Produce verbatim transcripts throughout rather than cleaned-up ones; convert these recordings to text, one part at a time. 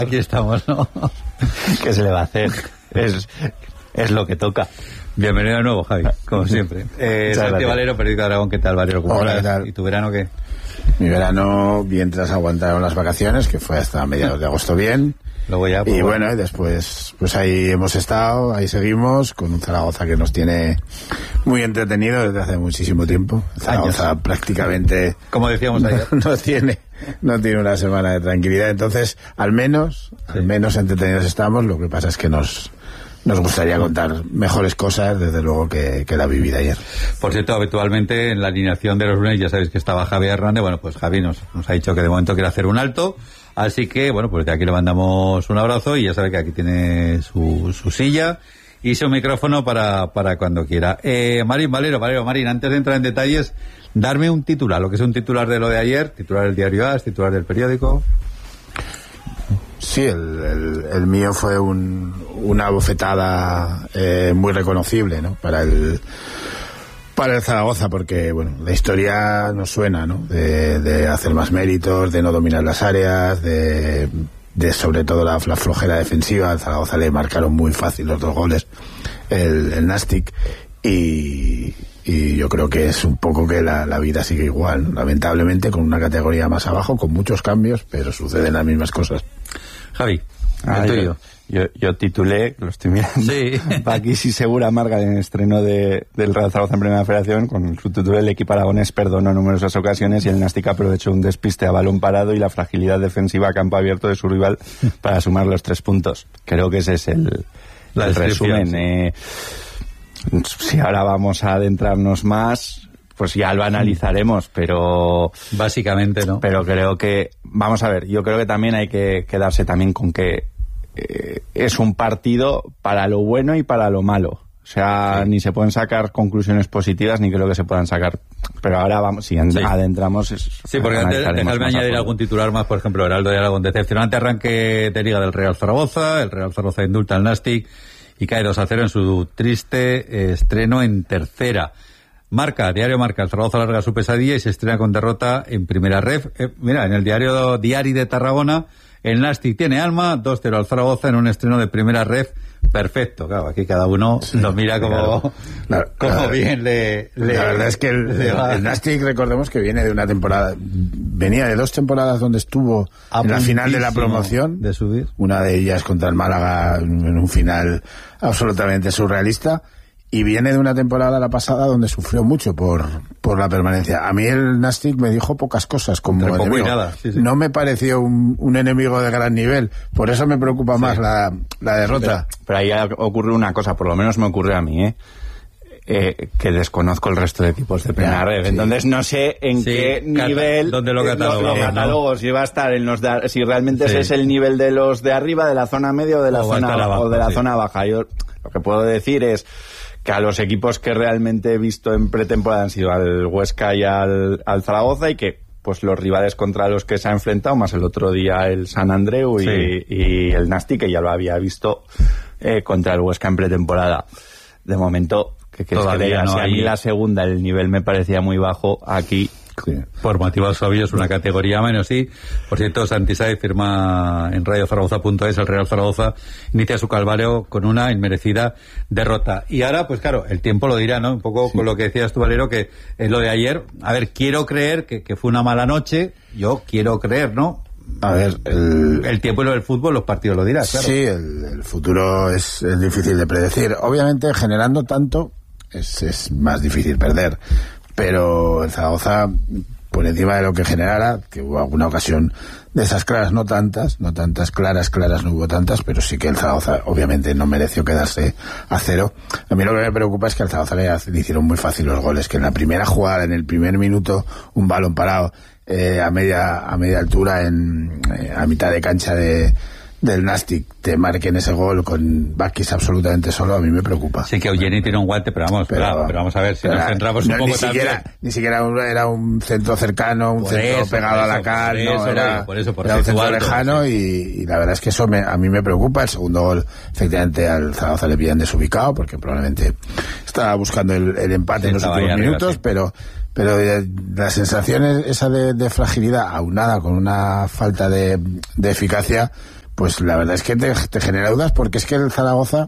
Aquí estamos, ¿no? ¿Qué se le va a hacer? Es, es lo que toca. Bienvenido de nuevo, Javi, como siempre. Eh, Santi Valero, Periódico de Aragón, ¿qué tal, Valero? ¿Cómo Hola, ¿qué tal? ¿Y tu verano qué? Mi verano, mientras aguantaron las vacaciones, que fue hasta mediados de agosto bien. Luego ya, pues, y bueno, bueno, y después, pues ahí hemos estado, ahí seguimos, con un Zaragoza que nos tiene muy entretenido desde hace muchísimo tiempo. Zaragoza años. Prácticamente, como decíamos ayer, no, no tiene, no tiene una semana de tranquilidad. Entonces, al menos, sí. al menos entretenidos estamos. Lo que pasa es que nos Nos gustaría contar mejores cosas, desde luego, que, que la vivida ayer. Por cierto, habitualmente en la alineación de los lunes ya sabéis que estaba Javi Hernández. Bueno, pues Javi nos, nos ha dicho que de momento quiere hacer un alto. Así que, bueno, pues de aquí le mandamos un abrazo y ya sabe que aquí tiene su, su silla y su micrófono para, para cuando quiera. Eh, Marín, Valero, Valero, Marín, antes de entrar en detalles, darme un titular, lo que es un titular de lo de ayer, titular del diario A S, titular del periódico. Sí, el, el, el mío fue un, una bofetada eh, muy reconocible, ¿no? Para el para el Zaragoza, porque bueno, la historia nos suena, ¿no? De, de hacer más méritos, de no dominar las áreas, de, de sobre todo la, la flojera defensiva. Al Zaragoza le marcaron muy fácil los dos goles el, el Nastic y y yo creo que es un poco que la, la vida sigue igual, ¿no? Lamentablemente con una categoría más abajo, con muchos cambios, pero suceden las mismas cosas. Javi, ah, yo, yo, yo titulé, lo estoy mirando, sí. Paquis y Segura marcan en el estreno de, del Real Zaragoza en Primera Federación, con su título el equipo aragonés perdonó en numerosas ocasiones y el Nastic aprovechó un despiste a balón parado y la fragilidad defensiva a campo abierto de su rival para sumar los tres puntos. Creo que ese es el, la el resumen. Sí. Eh, si ahora vamos a adentrarnos más, pues ya lo analizaremos, pero básicamente no. Pero creo que, vamos a ver, yo creo que también hay que quedarse también con que eh, es un partido para lo bueno y para lo malo. O sea, sí. Ni se pueden sacar conclusiones positivas ni creo que se puedan sacar. Pero ahora vamos, si sí. adentramos... Es, sí, porque antes dejadme añadir algún titular más, por ejemplo, Heraldo de Aragón, decepcionante arranque de Liga del Real Zaragoza, el Real Zaragoza indulta al Nastic y cae dos a cero en su triste eh, estreno en tercera. Marca, diario Marca, el Zaragoza larga su pesadilla y se estrena con derrota en primera ref. Eh, mira, en el diario Diari de Tarragona, el Nastic tiene alma, dos cero al Zaragoza en un estreno de primera ref perfecto. Claro, aquí cada uno sí, lo mira como, claro, como claro. bien le, le... La verdad es que el, el Nastic, recordemos que viene de una temporada, venía de dos temporadas donde estuvo en la final de la promoción, de subir. Una de ellas contra el Málaga en un final absolutamente surrealista. Y viene de una temporada, la pasada, donde sufrió mucho por, por la permanencia. A mí el Nastic me dijo pocas cosas como Pero enemigo. Poco y nada. Sí, sí. No me pareció un, un enemigo de gran nivel. Por eso me preocupa sí. más la, la derrota. Pero, pero ahí ocurre una cosa, por lo menos me ocurre a mí, ¿eh? Eh, que desconozco el resto de equipos de primera red. Sí. Entonces no sé en sí, qué nivel ¿dónde lo catalogo, catalogo, si va a estar en los de, si realmente sí. ese es el nivel de los de arriba, de la zona media o de la o zona abajo, o de la sí. zona baja. Yo lo que puedo decir es que a los equipos que realmente he visto en pretemporada han sido al Huesca y al, al Zaragoza, y que pues los rivales contra los que se ha enfrentado, más el otro día el San Andreu y, sí. y el Nastic, que ya lo había visto eh, contra el Huesca en pretemporada. De momento, que, que, es que diga, no si hay... a mí la segunda el nivel me parecía muy bajo, aquí... Sí. Por motivos obvios, una categoría menos, sí. Por cierto, Santi Sáez firma en radio zaragoza punto es, el Real Zaragoza inicia su calvario con una inmerecida derrota. Y ahora, pues claro, el tiempo lo dirá, ¿no? Un poco sí. con lo que decías tú, Valero, que es lo de ayer. A ver, quiero creer que, que fue una mala noche. Yo quiero creer, ¿no? A ver, el... el tiempo y lo del fútbol, los partidos lo dirás, claro. Sí, el, el futuro es, es difícil de predecir. Obviamente, generando tanto, es, es más difícil perder. Pero el Zaragoza, por encima de lo que generara, que hubo alguna ocasión de esas claras, no tantas, no tantas claras, claras no hubo tantas, pero sí que el Zaragoza obviamente no mereció quedarse a cero. A mí lo que me preocupa es que al Zaragoza le, le hicieron muy fácil los goles, que en la primera jugada, en el primer minuto, un balón parado eh, a media a media altura, en eh, a mitad de cancha de del Nastic, te marquen ese gol con Bakis absolutamente solo, a mí me preocupa. Sí que Eugeni tiene un guante, pero vamos, pero, pero, pero vamos a ver, si nos centramos no, un poco ni siquiera, también. Ni siquiera un, era un centro cercano, un por centro eso, pegado eso, a la cal, por no, eso, era, por eso, por era un centro alto, lejano sí. y, y la verdad es que eso me, a mí me preocupa. El segundo gol, efectivamente, al Zaragoza le pillan desubicado, porque probablemente estaba buscando el, el empate sí, en los últimos minutos, arriba, sí. pero... Pero eh, la sensación esa de, de fragilidad aunada con una falta de, de eficacia, pues la verdad es que te, te genera dudas, porque es que el Zaragoza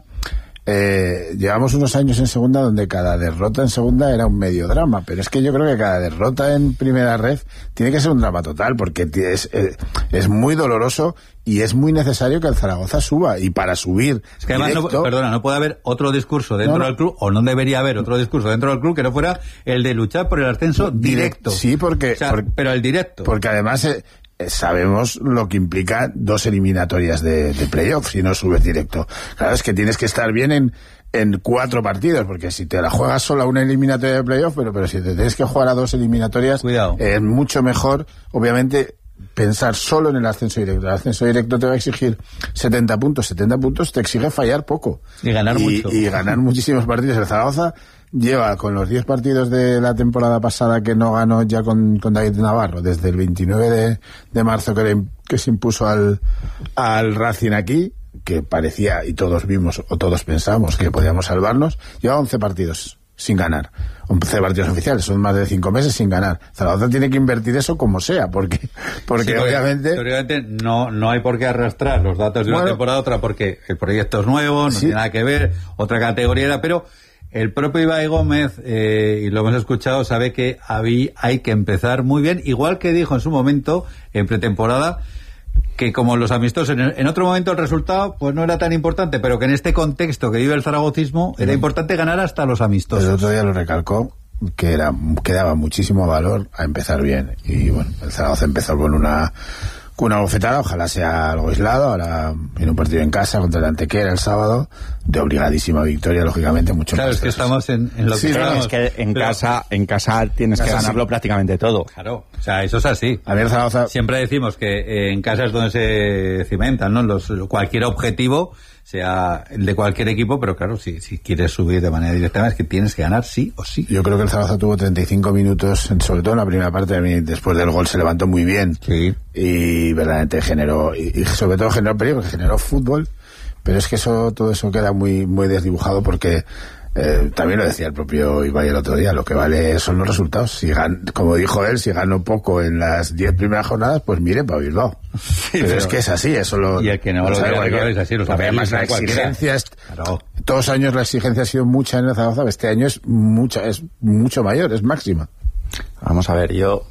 eh, llevamos unos años en segunda donde cada derrota en segunda era un medio drama, pero es que yo creo que cada derrota en primera red tiene que ser un drama total, porque es, es, es muy doloroso y es muy necesario que el Zaragoza suba, y para subir es que además directo, no, perdona, no puede haber otro discurso dentro no, no. del club, o no debería haber otro discurso dentro del club que no fuera el de luchar por el ascenso directo. Sí, porque, o sea, porque pero el directo, porque además eh, sabemos lo que implica dos eliminatorias de, de playoff si no subes directo. Claro, es que tienes que estar bien en, en cuatro partidos, porque si te la juegas solo a una eliminatoria de playoff, pero, pero si te tienes que jugar a dos eliminatorias, cuidado, es eh, mucho mejor, obviamente, pensar solo en el ascenso directo. El ascenso directo te va a exigir setenta puntos. setenta puntos te exige fallar poco. Y ganar y, mucho. Y ganar muchísimos partidos. El Zaragoza lleva con los diez partidos de la temporada pasada que no ganó ya con, con David Navarro, desde el veintinueve de, de marzo que, le, que se impuso al, al Racing aquí, que parecía, y todos vimos o todos pensamos que podíamos salvarnos, lleva once partidos sin ganar. once partidos oficiales, son más de cinco meses sin ganar. Zaragoza tiene que invertir eso como sea, porque porque, sí, porque obviamente... obviamente no, no hay por qué arrastrar los datos de bueno, una temporada a otra, porque el proyecto es nuevo, no sí. tiene nada que ver, otra categoría era, pero el propio Ibai Gómez, eh, y lo hemos escuchado, sabe que había, hay que empezar muy bien, igual que dijo en su momento, en pretemporada, que como los amistosos, en, en otro momento el resultado pues no era tan importante, pero que en este contexto que vive el zaragocismo era importante ganar hasta los amistosos. El otro día lo recalcó, que era que daba muchísimo valor a empezar bien, y bueno, el Zaragoza empezó con una con una bofetada, ojalá sea algo aislado. Ahora viene un partido en casa contra el Antequera el sábado, de obligadísima victoria, lógicamente, mucho claro, más. Claro, es que estamos en, en lo sí, que claro, estamos. Es que en pero, casa en casa tienes casa que ganarlo sí. prácticamente todo. Claro, o sea, eso es así. A ver, Zaragoza... Siempre decimos que eh, en casa es donde se cimentan, ¿no? Los, cualquier objetivo, sea el de cualquier equipo, pero claro, si, si quieres subir de manera directa es que tienes que ganar sí o sí. Yo creo que el Zaragoza tuvo treinta y cinco minutos, sobre todo en la primera parte, después del gol se levantó muy bien, sí. y verdaderamente generó, y, y sobre todo generó peligro, generó fútbol, pero es que eso todo eso queda muy muy desdibujado, porque eh, también lo decía el propio Ibai el otro día, lo que vale son los resultados. Si gan, como dijo él, si ganó poco en las diez primeras jornadas, pues mire para Bilbao. Sí, pero, pero es que es así, eso lo... Y el que no lo, lo sabe, que, es así, lo sabe. Además la exigencia, es, claro. Todos los años la exigencia ha sido mucha en el Zaragoza, este año es mucha, es mucho mayor, es máxima. Vamos a ver, yo...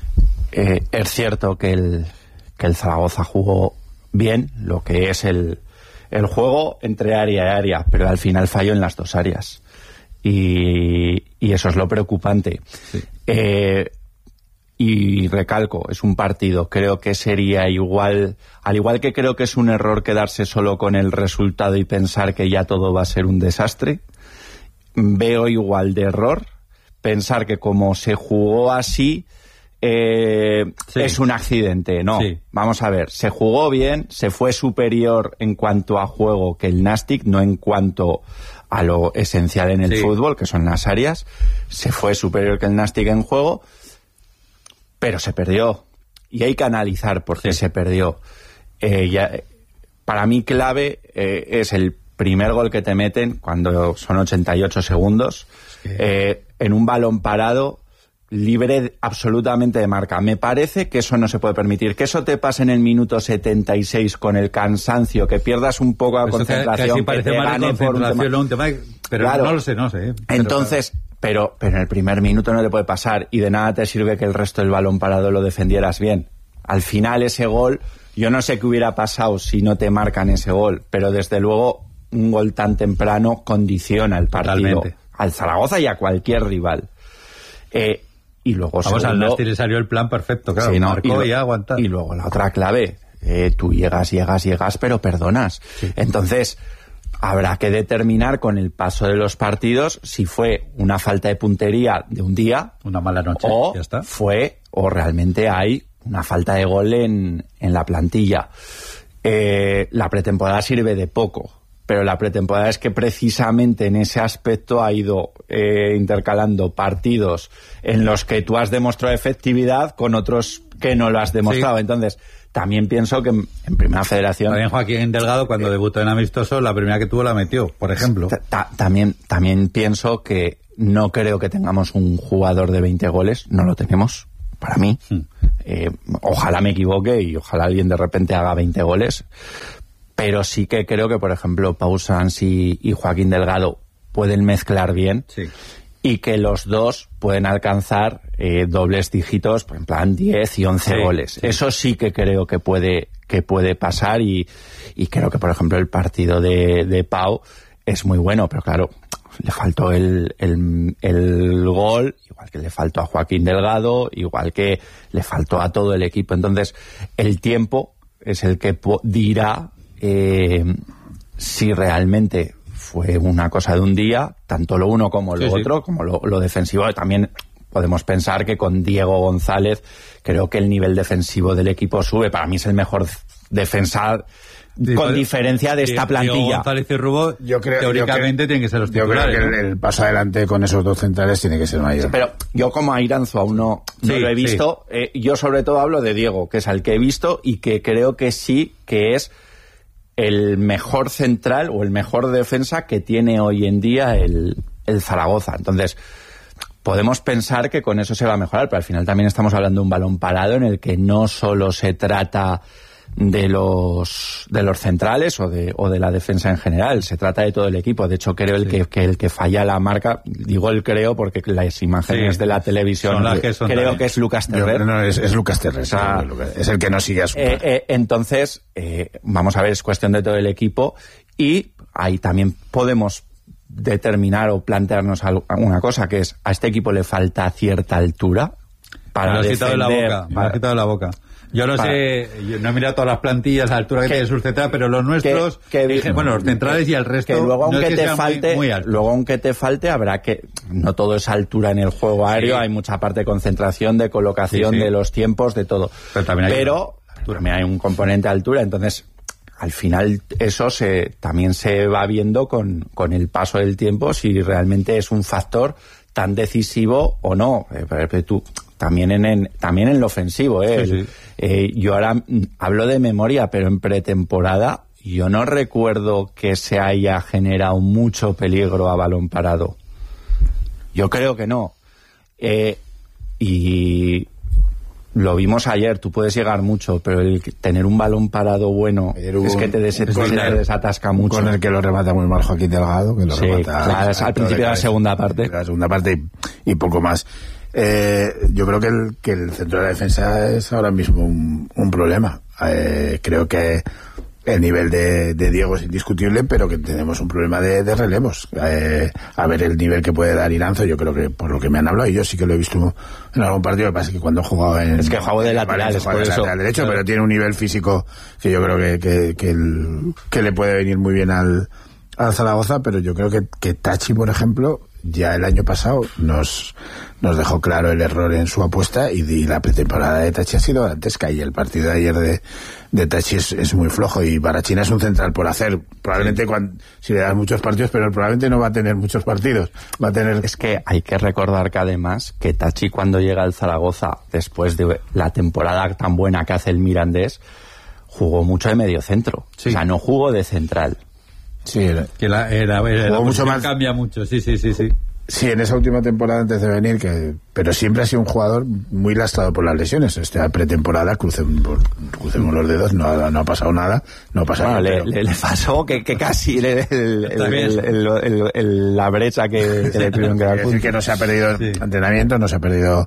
Eh, es cierto que el, que el Zaragoza jugó bien, lo que es el... el juego entre área y área, pero al final falló en las dos áreas. Y, y eso es lo preocupante. Sí. Eh, y recalco, es un partido, creo que sería igual, al igual que creo que es un error quedarse solo con el resultado y pensar que ya todo va a ser un desastre, veo igual de error pensar que como se jugó así, Eh, sí. es un accidente. No, sí. Vamos a ver, se jugó bien, se fue superior en cuanto a juego que el Nastic, no en cuanto a lo esencial en el sí. fútbol, que son las áreas. Se fue superior que el Nastic en juego, pero se perdió, y hay que analizar por qué sí. se perdió. Eh, ya, para mí clave eh, es el primer gol que te meten cuando son ochenta y ocho segundos, sí. eh, en un balón parado, libre absolutamente de marca. Me parece que eso no se puede permitir. Que eso te pase en el minuto setenta y seis con el cansancio, que pierdas un poco la eso concentración, que, que te gane por un tema. Un tema pero claro, no lo sé, no sé. Pero entonces, pero, pero en el primer minuto no te puede pasar, y de nada te sirve que el resto del balón parado lo defendieras bien. Al final ese gol, yo no sé qué hubiera pasado si no te marcan ese gol, pero desde luego un gol tan temprano condiciona el partido. Totalmente. Al Zaragoza y a cualquier rival. Eh, Y luego Vamos, al Nastic le salió el plan perfecto, claro, sí, no, marcó y, lo, y aguantar. Y luego la otra clave, eh, tú llegas, llegas, llegas, pero perdonas. Sí. Entonces, habrá que determinar con el paso de los partidos si fue una falta de puntería de un día, una mala noche, o ya está. fue, o realmente hay una falta de gol en, en la plantilla. Eh, la pretemporada sirve de poco, pero la pretemporada es que precisamente en ese aspecto ha ido eh, intercalando partidos en los que tú has demostrado efectividad con otros que no lo has demostrado. Sí. Entonces, también pienso que en, en Primera Federación... También Joaquín Delgado, cuando eh, debutó en amistoso, la primera que tuvo la metió, por ejemplo. Ta- también, también pienso que no creo que tengamos un jugador de veinte goles, no lo tenemos. para mí. Mm. Eh, ojalá me equivoque y ojalá alguien de repente haga veinte goles, pero sí que creo que, por ejemplo, Pau Sans y, y Joaquín Delgado pueden mezclar bien, sí, y que los dos pueden alcanzar eh, dobles dígitos, en plan diez y once sí, goles. Sí. Eso sí que creo que puede que puede pasar y, y creo que, por ejemplo, el partido de, de Pau es muy bueno, pero claro, le faltó el, el, el gol, igual que le faltó a Joaquín Delgado, igual que le faltó a todo el equipo. Entonces, el tiempo es el que dirá eh, si realmente fue una cosa de un día, tanto lo uno como lo sí, otro, sí. como lo, lo defensivo. También podemos pensar que con Diego González creo que el nivel defensivo del equipo sube. Para mí es el mejor defensa sí, con diferencia de esta plantilla. Diego González y Rubó, yo creo, teóricamente, yo creo, tienen que ser los titulares. Yo creo que ¿no? el, el paso adelante con esos dos centrales tiene que ser mayor. Sí, pero yo como a Iranzo aún no, no sí, lo he visto. Sí. Eh, yo sobre todo hablo de Diego, que es al que he visto y que creo que sí que es el mejor central o el mejor defensa que tiene hoy en día el, el Zaragoza. Entonces, podemos pensar que con eso se va a mejorar, pero al final también estamos hablando de un balón parado en el que no solo se trata de los de los centrales o de o de la defensa en general, se trata de todo el equipo. De hecho, creo el sí. que, que el que falla la marca, digo el creo porque las imágenes sí. de la televisión son que son creo también. que es Lucas Terrer. Yo, no, es, es Lucas Terrer, o sea, es el que no sigue a su eh, eh, entonces, eh, vamos a ver, es cuestión de todo el equipo y ahí también podemos determinar o plantearnos una cosa, que es a este equipo le falta cierta altura para me lo has defender. Quitado la boca, me lo has quitado la boca. Yo no para, sé, yo no he mirado todas las plantillas, la altura que, que tiene sus centrales, pero los nuestros, que, que, dije, bueno, los centrales que, y el resto, que luego aunque no es que te falte, muy, muy luego aunque te falte, habrá que, no todo es altura en el juego aéreo, sí. hay mucha parte de concentración, de colocación, sí, sí. de los tiempos, de todo. Pero también hay, pero, también hay un componente de altura, entonces, al final eso se también se va viendo con, con el paso del tiempo si realmente es un factor tan decisivo o no. Eh, tú, también en, en también en lo ofensivo, eh. Sí, sí. eh yo ahora hablo de memoria, pero en pretemporada yo no recuerdo que se haya generado mucho peligro a balón parado. Yo creo que no. Eh, y lo vimos ayer, tú puedes llegar mucho, pero el tener un balón parado bueno un, es que te, des, es te desatasca mucho. Con el que lo remata muy mal Joaquín Delgado, que lo sí, remata claro, al principio de la segunda parte. La segunda parte y, y poco más. Eh, yo creo que el, que el centro de la defensa es ahora mismo un, un problema. Eh, creo que el nivel de, de Diego es indiscutible, pero que tenemos un problema de, de relevos. Eh, a ver el nivel que puede dar Iranzo, yo creo que por lo que me han hablado, y yo sí que lo he visto en algún partido, lo que pasa es que cuando he jugado en... Es que juego de lateral, es por de eso. lateral derecho, claro. Pero tiene un nivel físico que yo creo que, que, que, el, que le puede venir muy bien al, al Zaragoza, pero yo creo que, que Tachi, por ejemplo, ya el año pasado nos, nos dejó claro el error en su apuesta y, y la pretemporada de Tachi ha sido dantesca y el partido de ayer de, de Tachi es, es muy flojo y Barachina es un central por hacer, probablemente sí. cuando, si le das muchos partidos, pero probablemente no va a tener muchos partidos, va a tener... Es que hay que recordar que además que Tachi cuando llega al Zaragoza después de la temporada tan buena que hace el Mirandés jugó mucho de medio centro, sí. o sea no jugó de central. Sí, era, que la, era, era, la mucho más, cambia mucho, sí, sí, sí, sí. Sí, en esa última temporada antes de venir, que pero siempre ha sido un jugador muy lastrado por las lesiones. Esta pretemporada, crucemos, crucemos los dedos, no ha, no ha pasado nada, no ha pasado bueno, nada. Le, pero... le, le pasó que, que casi le, el, el, el, el, el, el, la brecha que, que le tuvieron que dar. Es decir, que no se ha perdido sí. entrenamiento, no se ha perdido,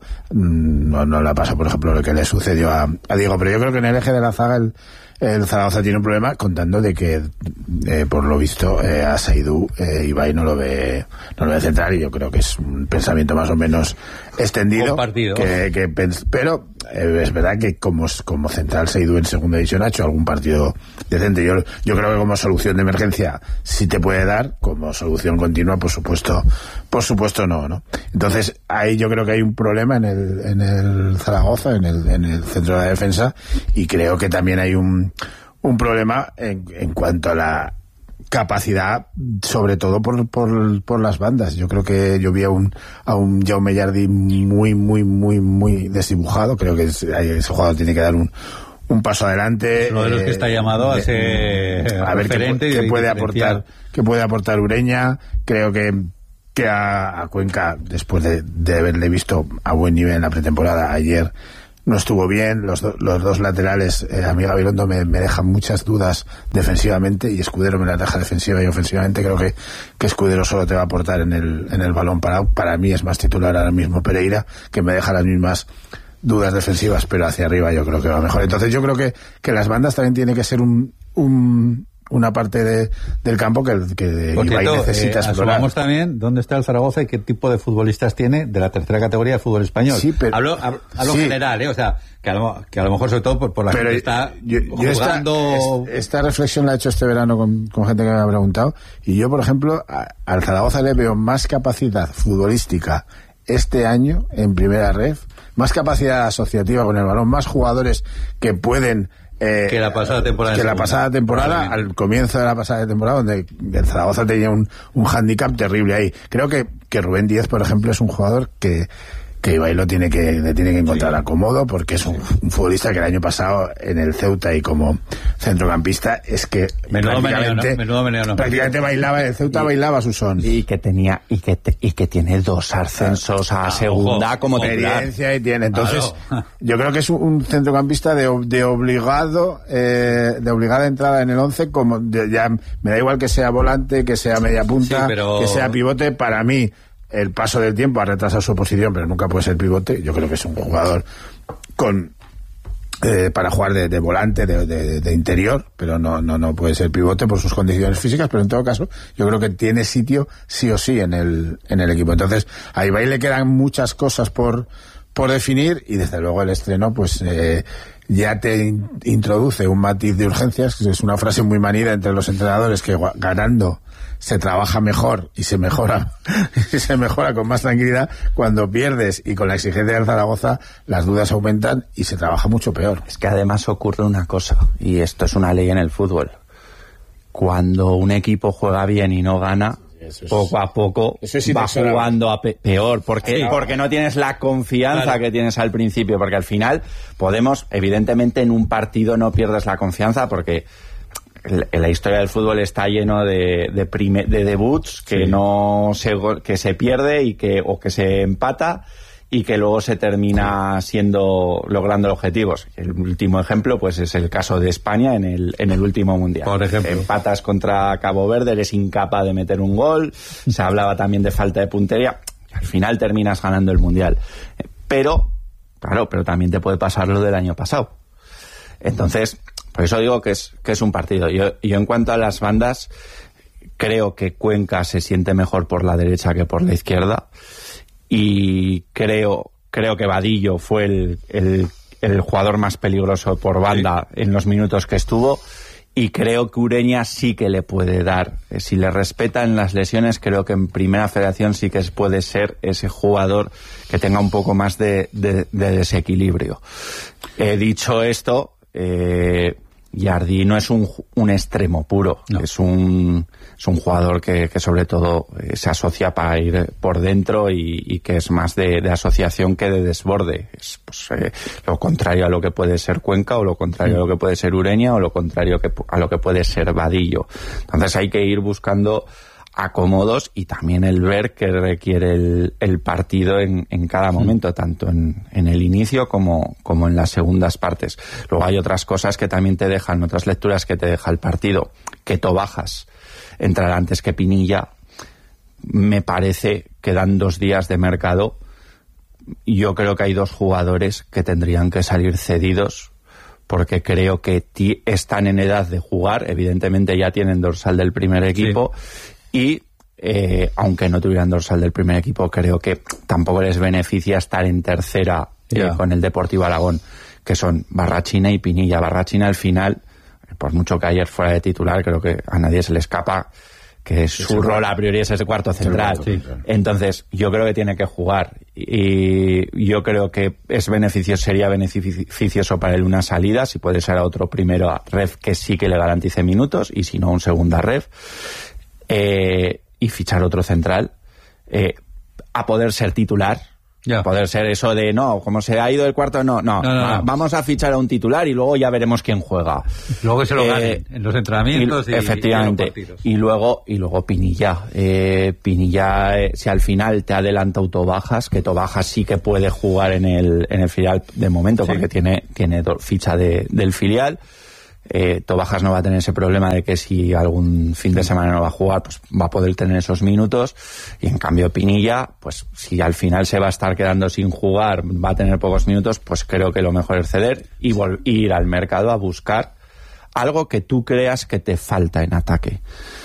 no, no le ha pasado, por ejemplo, lo que le sucedió a, a Diego. Pero yo creo que en el eje de la zaga el El Zaragoza tiene un problema, contando de que eh, por lo visto eh, a Saidú eh, Ibai no lo ve no lo ve central y yo creo que es un pensamiento más o menos extendido que, que pens- pero eh, es verdad que como, como central Saidú en segunda división ha hecho algún partido decente. Yo, yo creo que como solución de emergencia sí te puede dar, como solución continua por supuesto por supuesto no, ¿no? Entonces ahí yo creo que hay un problema en el, en el Zaragoza, en el, en el centro de la defensa, y creo que también hay un un problema en, en cuanto a la capacidad, sobre todo por, por, por las bandas. Yo creo que yo vi a un, a un Jaume Jardi muy, muy, muy, muy desdibujado. Creo que ese, ese jugador tiene que dar un, un paso adelante. Uno de los eh, que está llamado a ser a ver qué, qué puede aportar, qué puede aportar Ureña. Creo que que a, a Cuenca, después de, de haberle visto a buen nivel en la pretemporada ayer, no estuvo bien. Los, do, los dos laterales, eh, a mí Gabilondo me, me dejan muchas dudas defensivamente, y Escudero me las deja defensiva y ofensivamente. Creo que, que Escudero solo te va a aportar en el, en el balón parado. Para mí es más titular ahora mismo Pereira, que me deja las mismas dudas defensivas, pero hacia arriba yo creo que va mejor. Entonces yo creo que, que las bandas también tiene que ser un, un una parte de, del campo que, que Ibai necesita eh, explorar. Asumamos también dónde está el Zaragoza y qué tipo de futbolistas tiene de la tercera categoría del fútbol español. Sí, pero, hablo hablo, hablo sí. general, ¿eh? O sea, que a, lo, que a lo mejor sobre todo por, por la pero gente está yo, yo jugando... Esta, esta reflexión la he hecho este verano con, con gente que me ha preguntado, y yo, por ejemplo, a, al Zaragoza le veo más capacidad futbolística este año en primera ref, más capacidad asociativa con el balón, más jugadores que pueden... Eh, que la pasada temporada. Que la pasada temporada, al comienzo de la pasada temporada, donde el Zaragoza tenía un, un hándicap terrible ahí. Creo que, que Rubén Díez, por ejemplo, es un jugador que, que Ibai lo tiene que, le tiene que encontrar sí. acomodo, porque es un, un futbolista que el año pasado en el Ceuta y como centrocampista es que menudo prácticamente, meneo, ¿no? Menudo meneo, ¿no? prácticamente bailaba, el Ceuta y, bailaba su son. Y que tenía, y que, te, y que tiene dos ascensos a ah, segunda ojo, como experiencia y tiene. Entonces, claro. yo creo que es un, un centrocampista de, de obligado, eh, de obligada entrada en el once, como de, ya me da igual que sea volante, que sea media punta, sí, pero... que sea pivote. Para mí, el paso del tiempo ha retrasado su posición, pero nunca puede ser pivote. Yo creo que es un jugador con eh, para jugar de, de volante, de, de, de interior, pero no, no, no puede ser pivote por sus condiciones físicas. Pero en todo caso, yo creo que tiene sitio sí o sí en el, en el equipo. Entonces, a Ibai le quedan muchas cosas por, por definir, y desde luego el estreno, pues eh, ya te in, introduce un matiz de urgencias, que es una frase muy manida entre los entrenadores, que ganando se trabaja mejor y se mejora y se mejora con más tranquilidad. Cuando pierdes y con la exigencia del Zaragoza, las dudas aumentan y se trabaja mucho peor. Es que además ocurre una cosa, y esto es una ley en el fútbol: cuando un equipo juega bien y no gana, es, poco a poco es va jugando a pe peor, porque, sí, porque no tienes la confianza claro. que tienes al principio, porque al final podemos, evidentemente en un partido no pierdes la confianza, porque en la historia del fútbol está lleno de, de, prime, de debuts que sí. no se, que se pierde y que, o que se empata y que luego se termina siendo logrando objetivos. El último ejemplo pues es el caso de España en el, en el último mundial. Por ejemplo. Empatas contra Cabo Verde, eres incapaz de meter un gol, se hablaba también de falta de puntería, al final terminas ganando el mundial. Pero, claro, pero también te puede pasar lo del año pasado. Entonces, por eso digo que es, que es un partido. Yo, yo en cuanto a las bandas, creo que Cuenca se siente mejor por la derecha que por la izquierda, y creo, creo que Vadillo fue el, el, el jugador más peligroso por banda sí. en los minutos que estuvo, y creo que Ureña sí que le puede dar, si le respetan las lesiones, creo que en Primera Federación sí que puede ser ese jugador que tenga un poco más de, de, de desequilibrio. He dicho esto, eh, Jardí no es un, un extremo puro, no. es un es un jugador que, que sobre todo eh, se asocia para ir por dentro, y, y que es más de, de asociación que de desborde. Es pues, eh, lo contrario a lo que puede ser Cuenca, o lo contrario mm. a lo que puede ser Ureña, o lo contrario que, a lo que puede ser Vadillo. Entonces hay que ir buscando acomodos, y también el ver que requiere el, el partido en, en cada momento, mm. tanto en, en el inicio como, como en las segundas partes. Luego hay otras cosas que también te dejan, otras lecturas que te deja el partido. Que Tobajas entrará antes que Pinilla, me parece que dan dos días de mercado. Yo creo que hay dos jugadores que tendrían que salir cedidos, porque creo que están en edad de jugar, evidentemente ya tienen dorsal del primer equipo, sí. Y eh, aunque no tuvieran dorsal del primer equipo, creo que tampoco les beneficia estar en tercera eh, yeah. con el Deportivo Alagón, que son Barrachina y Pinilla. Barrachina al final, por mucho que ayer fuera de titular, creo que a nadie se le escapa que su sí, rol a priori es ese cuarto central. Sí. Entonces, yo creo que tiene que jugar, y yo creo que es beneficioso, sería beneficioso para él una salida, si puede ser a otro primero ref que sí que le garantice minutos, y si no, un segunda ref. Eh, y fichar otro central, eh, a poder ser titular, Ya. Poder ser eso de, no, como se ha ido el cuarto, no, no, no, no, no. Vamos a fichar a un titular y luego ya veremos quién juega. Luego que se lo eh, ganen en los entrenamientos y, y efectivamente. Y, en y luego y luego Pinilla. Eh, Pinilla, eh, si al final te adelanta Tobajas, que Tobajas sí que puede jugar en el en el filial de momento, sí. porque tiene, tiene ficha de, del filial. Eh, Tobajas no va a tener ese problema de que si algún fin de semana no va a jugar, pues va a poder tener esos minutos, y en cambio Pinilla, pues si al final se va a estar quedando sin jugar, va a tener pocos minutos, pues creo que lo mejor es ceder y vol- ir al mercado a buscar algo que tú creas que te falta en ataque.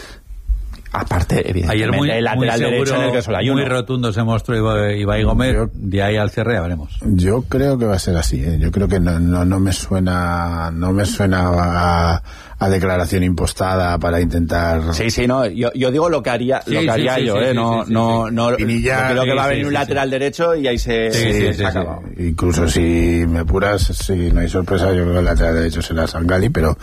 Aparte, evidentemente, ayer muy, el lateral muy derecho en el que solo hay uno. Muy rotundo se mostró Ibai Gómez, yo, de ahí al cierre ya veremos. Yo creo que va a ser así, ¿eh? Yo creo que no, no, no me suena, no me suena a, a declaración impostada para intentar... Sí, sí, no, yo, yo digo lo que haría, sí, lo que haría sí, yo, sí, ¿eh? Sí, no, sí, no, sí. no, Pinilla, creo que va a venir sí, un lateral sí. derecho y ahí se, sí, se, sí, se acaba. Sí. Incluso si me apuras, si no hay sorpresa, yo creo que el lateral derecho será Sangali, pero,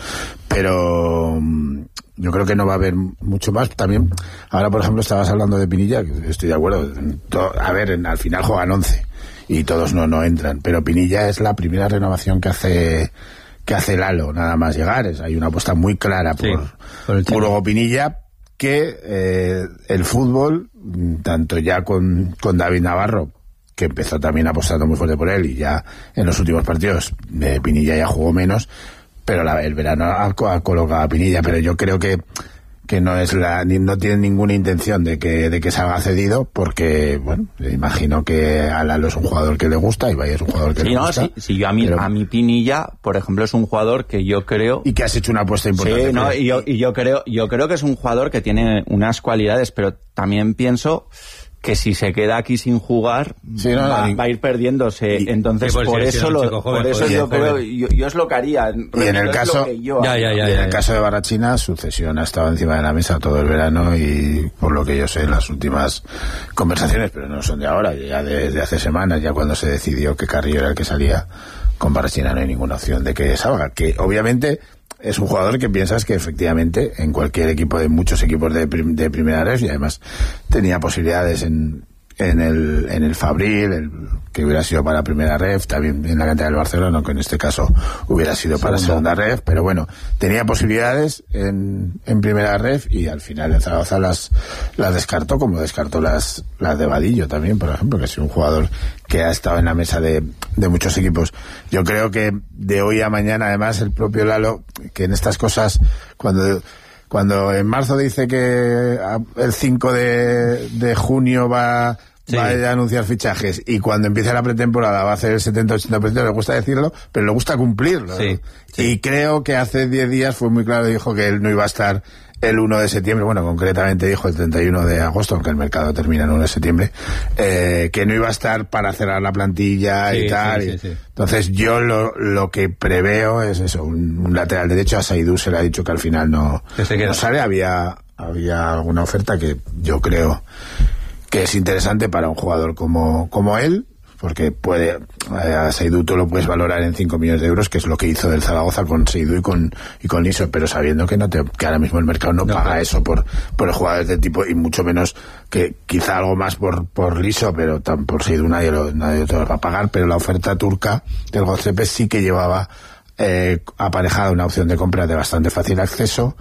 pero, yo creo que no va a haber mucho más. También, ahora por ejemplo estabas hablando de Pinilla, estoy de acuerdo. A ver, en, al final juegan once y todos no, no entran, pero Pinilla es la primera renovación que hace que hace Lalo, nada más llegar. Es, hay una apuesta muy clara por, sí, por, por luego Pinilla, que eh, el fútbol, tanto ya con, con David Navarro, que empezó también apostando muy fuerte por él, y ya en los últimos partidos eh, Pinilla ya jugó menos, pero la, el verano ha, ha colocado a Pinilla, pero yo creo que que no es la ni, no tiene ninguna intención de que de que salga cedido, porque bueno, imagino que a Lalo es un jugador que le gusta, y Ibai es un jugador que sí, le no, gusta. Sí, sí, yo a mí pero, a mi Pinilla, por ejemplo, es un jugador que yo creo y que has hecho una apuesta importante. Sí, no, y yo y yo creo yo creo que es un jugador que tiene unas cualidades, pero también pienso que si se queda aquí sin jugar, sí, no, va, no, va a ir perdiéndose. Y, entonces sí, por, por eso lo, joven, por eso yo creo yo, yo es lo que haría. Y en el caso yo ya, ya, ya, y en el caso de Barrachina, su cesión ha estado encima de la mesa todo el verano, y por lo que yo sé, en las últimas conversaciones, pero no son de ahora, ya desde de hace semanas, ya cuando se decidió que Carrillo era el que salía, con Barrachina no hay ninguna opción de que salga, que obviamente es un jugador que piensas que efectivamente en cualquier equipo, de muchos equipos de, prim, de primera ref, y además tenía posibilidades en, en el en el Fabril, el, que hubiera sido para primera ref, también en la cantera del Barcelona, aunque en este caso hubiera sido para segunda, segunda ref, pero bueno, tenía posibilidades en, en primera ref, y al final el Zaragoza las, las descartó, como descartó las, las de Vadillo también, por ejemplo, que es un jugador que ha estado en la mesa de, de muchos equipos. Yo creo que de hoy a mañana, además, el propio Lalo, que en estas cosas, cuando cuando en marzo dice que el cinco de, de junio va, sí. va a anunciar fichajes, y cuando empieza la pretemporada va a hacer el setenta ochenta por ciento, le gusta decirlo, pero le gusta cumplirlo. Sí, sí. Y creo que hace diez días fue muy claro, dijo que él no iba a estar el uno de septiembre, bueno, concretamente dijo el treinta y uno de agosto, aunque el mercado termina el uno de septiembre, eh, que no iba a estar para cerrar la plantilla sí, y tal. Sí, sí, sí. Entonces yo lo, lo que preveo es eso, un, un lateral derecho. A Saidú se le ha dicho que al final no, no sale. Había, había alguna oferta que yo creo que es interesante para un jugador como, como él, porque puede, a Seydou tú lo puedes valorar en cinco millones de euros, que es lo que hizo del Zaragoza con Seydou y con y con Liso, pero sabiendo que no te, que ahora mismo el mercado no, no paga claro. eso por por jugadores de tipo, y mucho menos que quizá algo más por por Liso, pero tan, por Seydou nadie lo, nadie te lo va a pagar. Pero la oferta turca del Göztepe sí que llevaba Eh, aparejada una opción de compra de bastante fácil acceso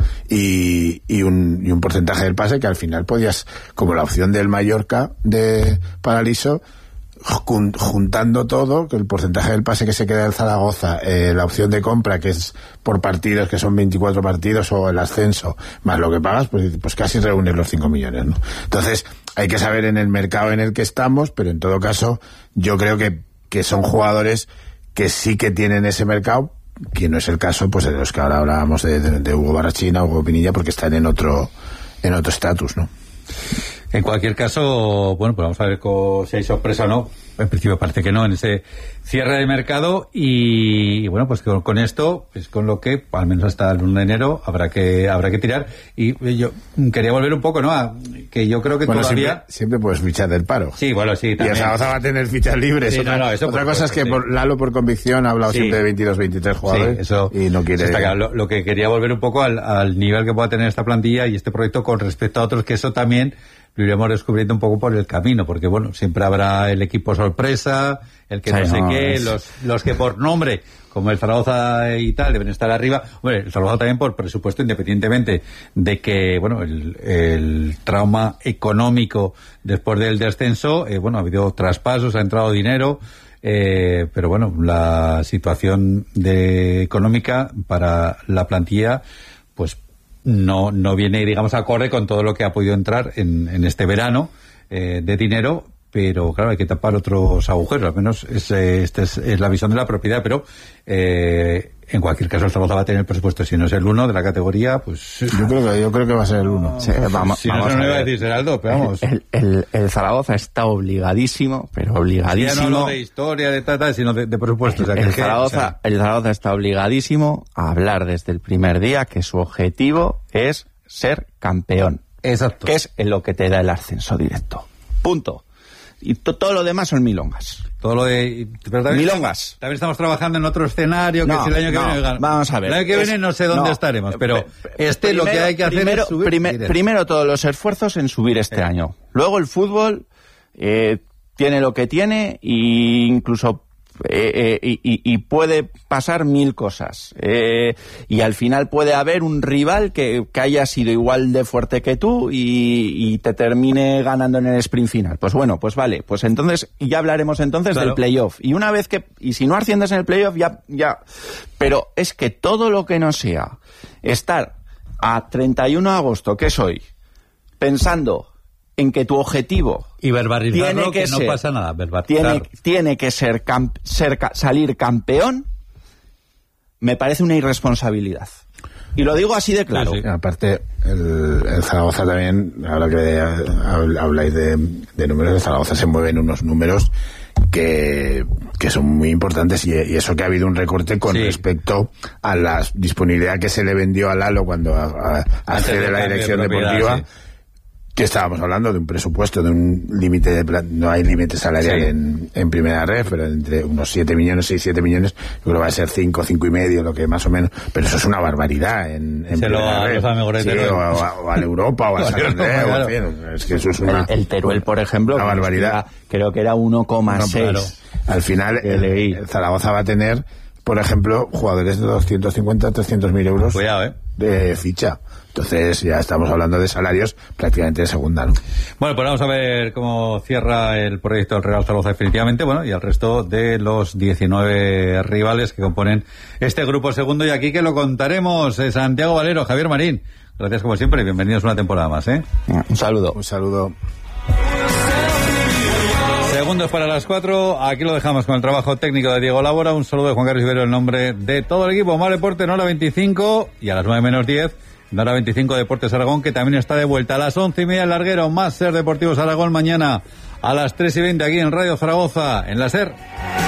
y, y, un, y un porcentaje del pase que al final podías, como la opción del Mallorca de para Liso, jun, juntando todo, que el porcentaje del pase que se queda del Zaragoza, eh, la opción de compra que es por partidos, que son veinticuatro partidos, o el ascenso, más lo que pagas, pues, pues casi reúnes los cinco millones, ¿no? Entonces hay que saber en el mercado en el que estamos, pero en todo caso yo creo que, que son jugadores que sí que tienen ese mercado, que no es el caso pues de los que ahora hablábamos de, de, de Hugo Barrachina, Hugo Pinilla, porque están en otro en otro estatus, ¿no? En cualquier caso, bueno, pues vamos a ver si hay sorpresa o no. En principio parece que no en ese cierre de mercado, y, y bueno, pues con, con esto, pues con lo que al menos hasta el uno de enero habrá que habrá que tirar. Y yo quería volver un poco, ¿no? A, que yo creo que bueno, todavía siempre, siempre puedes fichar del paro. Sí, bueno, sí, también. Y el Zaragoza va a tener fichas libres. Sí, otra no, no, eso otra por cosa supuesto, es que sí. por Lalo, por convicción, ha hablado sí. siempre de veintidós, veintitrés jugadores, sí, eso, y no quiere. Está claro. Lo, lo que quería volver un poco al, al nivel que pueda tener esta plantilla y este proyecto con respecto a otros, que eso también lo iremos descubriendo un poco por el camino, porque bueno, siempre habrá el equipo sorpresa, el que sí, no sé no, qué, es... los, los que por nombre, como el Zaragoza y tal, deben estar arriba. Bueno, el Zaragoza también por presupuesto, independientemente de que, bueno, el, el trauma económico después del descenso, eh, bueno, ha habido traspasos, ha entrado dinero, eh, pero bueno, la situación de económica para la plantilla, pues no, no viene, digamos, acorde con todo lo que ha podido entrar en, en este verano eh, de dinero. Pero claro, hay que tapar otros agujeros, al menos es, esta es, es la visión de la propiedad, pero eh, en cualquier caso el Zaragoza va a tener el presupuesto, si no es el uno de la categoría, pues... Yo creo que, yo creo que va a ser el uno. Sí, vamos, si vamos no, no a iba a ver. decir será el dos, pero vamos. El, el, el Zaragoza está obligadísimo, pero obligadísimo... Ya no hablo de historia, de tata, sino de, de presupuesto. O sea, que el, es que, Zaragoza, o sea, el Zaragoza está obligadísimo a hablar desde el primer día que su objetivo es ser campeón. Exacto. Que es en lo que te da el ascenso directo. Punto. Y to, todo lo demás son milongas. Todo lo de... Pero también, milongas. También estamos trabajando en otro escenario, que no, si el año que no, viene... Oigan, vamos a ver. El año que es, viene no sé dónde no, estaremos, pero este primero, lo que hay que hacer primero, es subir... Primer, primero todos los esfuerzos en subir este eh. año. Luego el fútbol eh, tiene lo que tiene e incluso... Eh, eh, y, y puede pasar mil cosas eh, y al final puede haber un rival que, que haya sido igual de fuerte que tú y, y te termine ganando en el sprint final. Pues bueno, pues vale, pues entonces ya hablaremos entonces claro. del playoff. Y una vez que, y si no asciendes en el playoff ya, ya, pero es que todo lo que no sea estar a treinta y uno de agosto, que es hoy, pensando en que tu objetivo y verbalizarlo, que, que no ser, pasa nada, verbalizar. tiene, tiene que ser, camp, ser salir campeón, me parece una irresponsabilidad. Y lo digo así de claro. Sí, sí. Aparte, el, el Zaragoza también, ahora que habláis de, de números, el Zaragoza se mueven unos números que, que son muy importantes y, y eso que ha habido un recorte con sí. respecto a la disponibilidad que se le vendió a Lalo cuando accede a la dirección de deportiva. Sí. Que estábamos hablando de un presupuesto, de un límite de plan, no hay límite salarial sí. en, en primera red, pero entre unos siete millones, seis, siete millones, yo creo que va a ser cinco, cinco y medio, lo que más o menos, pero eso es una barbaridad en, en primera red. Sí, o, a, o a la Europa, o a Santander, o en fin, es que eso es una... El, el Teruel, por ejemplo, una barbaridad. Creo que era uno coma seis. No, claro. Al final, el, el Zaragoza va a tener, por ejemplo, jugadores de doscientos cincuenta, trescientos mil euros Cuidado, ¿eh? de ficha. Entonces ya estamos hablando de salarios prácticamente de segunda, ¿no? Bueno, pues vamos a ver cómo cierra el proyecto del Real Zaragoza definitivamente, bueno, y el resto de los diecinueve rivales que componen este grupo segundo, y aquí que lo contaremos, eh, Santiago Valero, Javier Marín. Gracias como siempre y bienvenidos una temporada más, ¿eh? Un saludo. Un saludo. Segundos para las cuatro, aquí lo dejamos con el trabajo técnico de Diego Labora. Un saludo de Juan Carlos Ibero en nombre de todo el equipo. Mar Deporte, Nora veinticinco, y a las nueve menos diez, Nora veinticinco Deportes Aragón, que también está de vuelta. A las once y media el larguero, más Ser Deportivos Aragón, mañana a las tres y veinte aquí en Radio Zaragoza, en la Ser.